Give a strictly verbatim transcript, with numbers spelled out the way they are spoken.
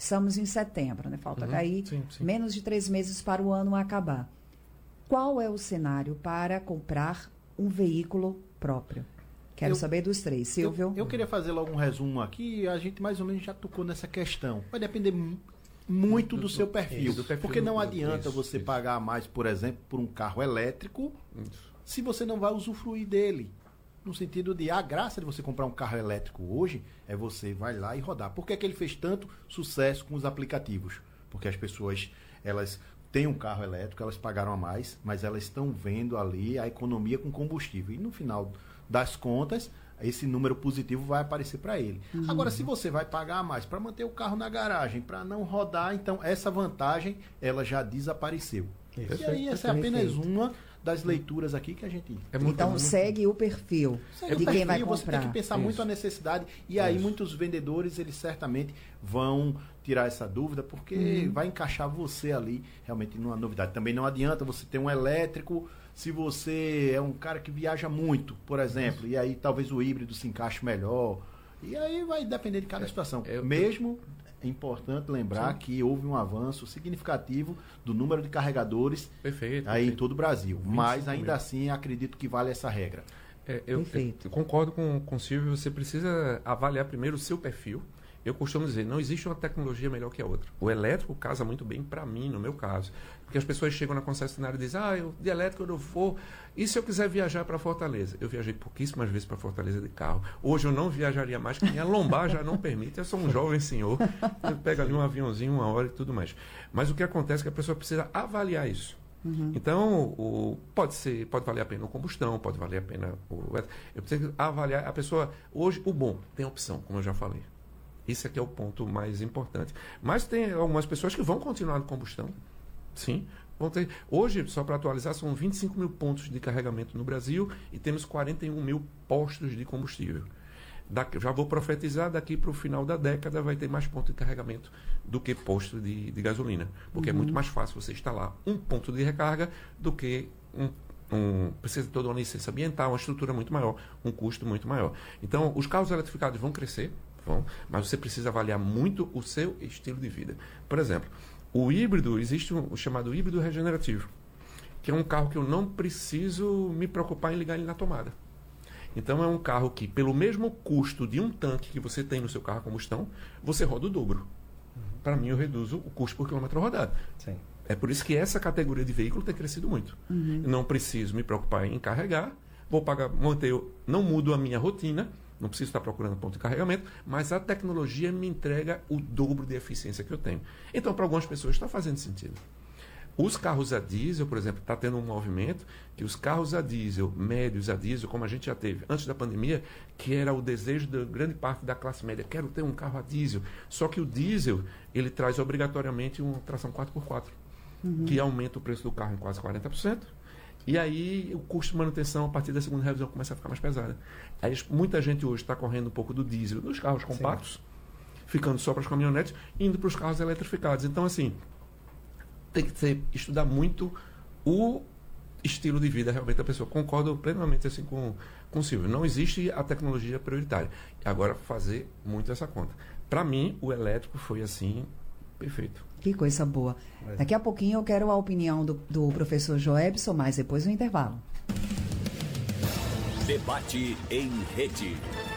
Estamos em setembro, né? Falta Uhum, cair sim, sim. menos de três meses para o ano acabar. Qual é o cenário para comprar um veículo próprio? Quero Eu- saber dos três. Silvio? Eu, eu queria fazer logo um resumo aqui. A gente mais ou menos já tocou nessa questão. Vai depender mu- muito do, Do- seu do- perfil. isso, do perfil Porque não do- adianta isso, você isso. pagar mais, por exemplo, por um carro elétrico, Isso. se você não vai usufruir dele. No sentido de, a graça de você comprar um carro elétrico hoje é você vai lá e rodar. Por que é que ele fez tanto sucesso com os aplicativos? Porque as pessoas, elas têm um carro elétrico, elas pagaram a mais, mas elas estão vendo ali a economia com combustível. E no final das contas, esse número positivo vai aparecer para ele. Uhum. Agora, se você vai pagar a mais para manter o carro na garagem, para não rodar, então essa vantagem, ela já desapareceu. Isso. E aí, essa é Perfeito. apenas uma das leituras aqui que a gente... É muito- Então, muito- segue o perfil Segue de o quem vai perfil, comprar. Você tem que pensar muito Isso. a necessidade. E aí, Isso. muitos vendedores, eles certamente vão tirar essa dúvida, porque vai encaixar você ali realmente numa novidade. Também não adianta você ter um elétrico se você é um cara que viaja muito, por exemplo, e aí talvez o híbrido se encaixe melhor. E aí vai depender de cada situação. é, eu- Mesmo é importante lembrar Sim. que houve um avanço significativo do número de carregadores Perfeito. aí em perfeito. todo o Brasil. Mas vinte e cinco ainda mil. assim, acredito que vale essa regra. É, eu, eu, Perfeito. eu concordo com, com o Silvio, você precisa avaliar primeiro o seu perfil. Eu costumo dizer, não existe uma tecnologia melhor que a outra. O elétrico casa muito bem para mim, no meu caso. Porque as pessoas chegam na concessionária e dizem, ah, eu, de elétrico eu não vou. E se eu quiser viajar para Fortaleza? Eu viajei pouquíssimas vezes para Fortaleza de carro. Hoje eu não viajaria mais, porque minha lombar já não permite. Eu sou um jovem senhor, eu pego ali um aviãozinho, uma hora e tudo mais. Mas o que acontece é que a pessoa precisa avaliar isso. Então, o, pode ser, pode valer a pena o combustão, pode valer a pena o. Eu preciso avaliar a pessoa. Hoje, o bom, tem opção, como eu já falei. Esse aqui é o ponto mais importante. Mas tem algumas pessoas que vão continuar no combustão. Sim. Vão ter, hoje, só para atualizar, são vinte e cinco mil pontos de carregamento no Brasil e temos quarenta e um mil postos de combustível. Daqui, já vou profetizar, daqui para o final da década vai ter mais ponto de carregamento do que posto de, de gasolina. Porque Uhum. é muito mais fácil você instalar um ponto de recarga do que um, um... Precisa de toda uma licença ambiental, uma estrutura muito maior, um custo muito maior. Então, os carros eletrificados vão crescer, vão, mas você precisa avaliar muito o seu estilo de vida. Por exemplo, o híbrido, existe um, o chamado híbrido regenerativo, que é um carro que eu não preciso me preocupar em ligar ele na tomada. Então é um carro que, pelo mesmo custo de um tanque que você tem no seu carro a combustão, você roda o dobro. Uhum. Para mim, eu reduzo o custo por quilômetro rodado. Sim. É por isso que essa categoria de veículo tem crescido muito. Uhum. Eu não preciso me preocupar em carregar, vou pagar, manter, não mudo a minha rotina, não preciso estar procurando ponto de carregamento, mas a tecnologia me entrega o dobro de eficiência que eu tenho. Então, para algumas pessoas está fazendo sentido. Os carros a diesel, por exemplo, está tendo um movimento que os carros a diesel, médios a diesel, como a gente já teve antes da pandemia, que era o desejo de grande parte da classe média, quero ter um carro a diesel. Só que o diesel, ele traz obrigatoriamente uma tração quatro por quatro, uhum. que aumenta o preço do carro em quase quarenta por cento. E aí o custo de manutenção, a partir da segunda revisão, começa a ficar mais pesada. Aí muita gente hoje está correndo um pouco do diesel nos carros compactos, sim, ficando só para os caminhonetes, indo para os carros eletrificados. Então, assim, tem que ser, estudar muito o estilo de vida realmente da pessoa. Concordo plenamente assim com, com o Silvio. Não existe a tecnologia prioritária. Agora, fazer muito essa conta. Para mim, o elétrico foi assim, perfeito. Que coisa boa. Mas... Daqui a pouquinho eu quero a opinião do, do professor Joebson, mas depois do intervalo. Debate em rede.